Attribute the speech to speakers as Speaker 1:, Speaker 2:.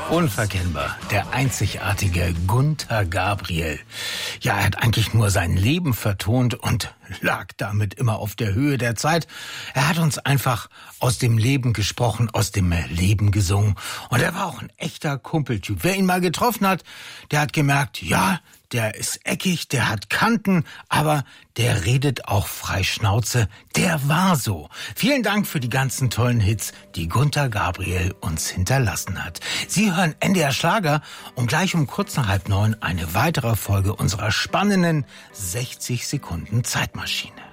Speaker 1: Unverkennbar, der einzigartige Gunter Gabriel. Ja, er hat eigentlich nur sein Leben vertont und lag damit immer auf der Höhe der Zeit. Er hat uns einfach aus dem Leben gesprochen, aus dem Leben gesungen. Und er war auch ein echter Kumpeltyp. Wer ihn mal getroffen hat, der hat gemerkt, ja, der ist eckig, der hat Kanten, aber der redet auch frei Schnauze. Der war so. Vielen Dank für die ganzen tollen Hits, die Gunter Gabriel uns hinterlassen hat. Sie hören NDR Schlager und gleich um kurz nach 8:30 eine weitere Folge unserer spannenden 60 Sekunden Zeitmaschine.